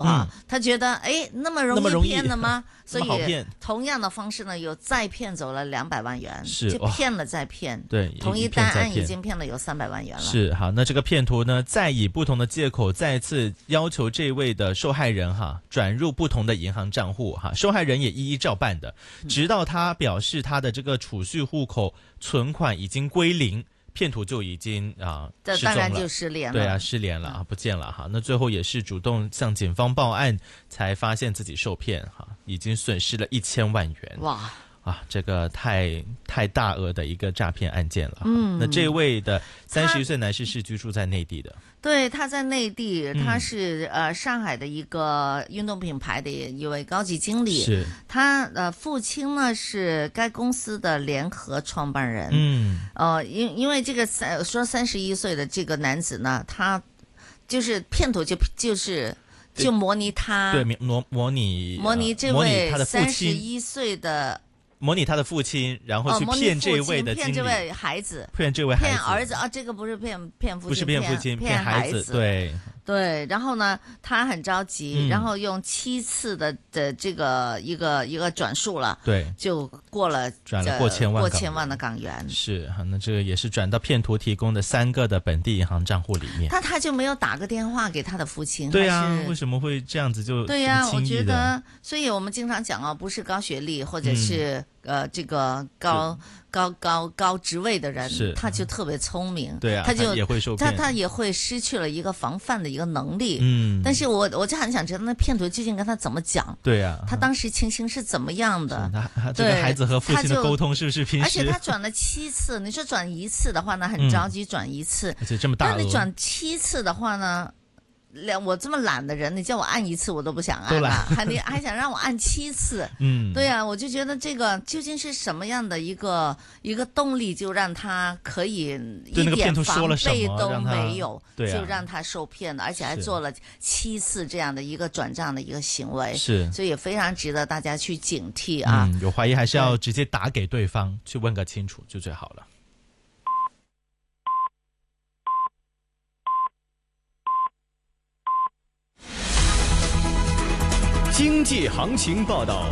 啊，他觉得那么容易骗的吗？所以同样的方式呢，又再骗走了200万元， 是就骗了再骗， 对， 同一单案已经骗了有300万元了。 是好，那这个骗徒呢，再以不同的借口再次要求这位的受害人转入不同的银行账户受害人也一一照办的，直到他表示他的这个储蓄户口存款已经归零。骗徒就已经这当然就失联了， 对啊，失联了不见了那最后也是主动向警方报案，才发现自己受骗已经损失了1000万元。 哇！ 这个太大额的一个诈骗案件了。那这位的31岁男士是居住在内地的。 对，他在内地，他是上海的一个运动品牌的一位高级经理。 是， 他父亲呢是该公司的联合创办人。因为这个说31岁的这个男子呢，他就是骗徒就模拟他， 对，模拟这位他的父亲 31岁的。 模拟他的父亲，然后去骗这位的经理， 骗这位孩子， 骗儿子这个不是骗父亲， 不是骗父亲，骗孩子， 对。然后呢，他很着急，然后用7次的这个一个转述了， 对， 就转了过千万的港元。 是，那这个也是转到骗徒提供的3个的本地银行账户里面。 他就没有打个电话给他的父亲？ 对啊，为什么会这样子就对呀？我觉得，所以我们经常讲不是高学历或者是这个高职位的人，他就特别聪明， 对啊，他也会受骗， 他也会失去了一个防范的一个能力。但是我就很想知道，那骗徒究竟跟他怎么讲？ 对啊， 他当时情形是怎么样的？ 他这个孩子和父亲的沟通是不是平时？ 而且他转了7次，你说转1次的话呢，很着急转1次， 而且这么大额， 那你转7次的话呢？我这么懒的人，你叫我按1次我都不想按了，还想让我按7次。对啊，我就觉得这个究竟是什么样的一个动力，就让他可以一点防备都没有，就让他受骗了，而且还做了7次这样的一个转账的一个行为。 是， 所以也非常值得大家去警惕啊。 有怀疑还是要直接打给对方去问个清楚就最好了。 经济行情报道。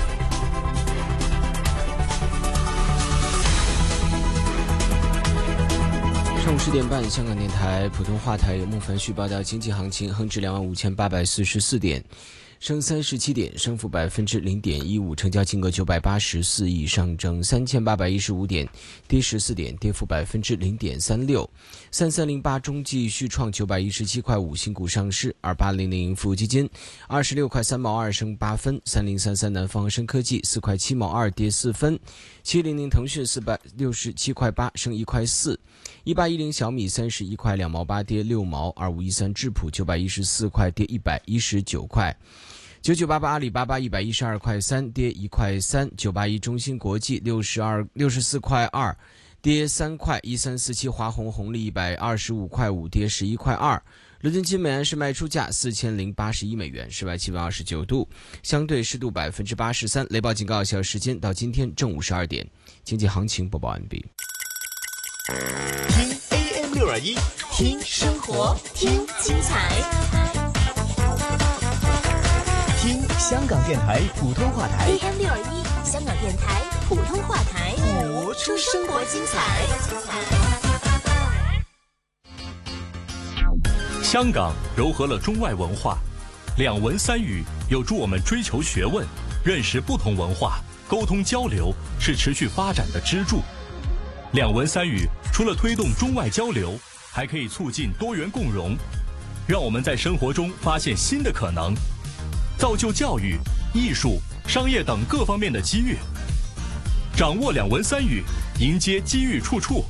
上午10点半，香港电台普通话台由孟凡旭报道经济行情，恒指25844点，升37点，升幅0.15%，成交金额984亿，上证3815点，跌14点，跌幅0.36%。3308中继续创917块5，新股上市。2800富基金26块3毛2，升8分。3033南方生科技4块7毛2，跌4分。700腾讯467块8，升1块4。1810小米31块2毛8，跌6毛。2513智普914块，跌119块。9988阿里巴巴112块3，跌1块3。981中芯国际64块2，跌3块。1347华虹红利125块5，跌11块2。伦敦金每安士卖出价4081美元，室外气温29度，相对湿度83%。雷暴警告有效时间到今天正午12点。经济行情播报完毕。 听 AM621，听生活，听精彩，听香港电台普通话台 AM621，香港电台普通话台， 活出生活精彩。香港糅合了中外文化，2文3语有助我们追求学问，认识不同文化，沟通交流是持续发展的支柱。2文3语除了推动中外交流，还可以促进多元共融，让我们在生活中发现新的可能，造就教育、艺术、商业等各方面的机遇。掌握2文3语，迎接机遇处处。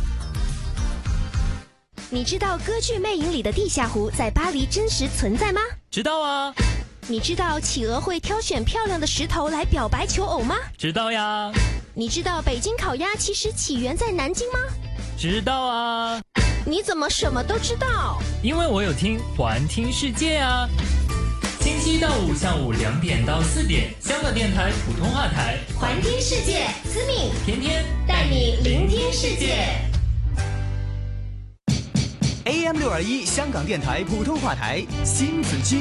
你知道歌剧《魅影》里的地下湖在巴黎真实存在吗？ 知道啊。 你知道企鹅会挑选漂亮的石头来表白求偶吗？ 知道呀。 你知道北京烤鸭其实起源在南京吗？ 知道啊。 你怎么什么都知道？ 因为我有听环听世界啊。星期一到五下午2点到4点，香港电台普通话台环听世界，思敏天天带你聆听世界。 AM621香港电台普通话台新紫金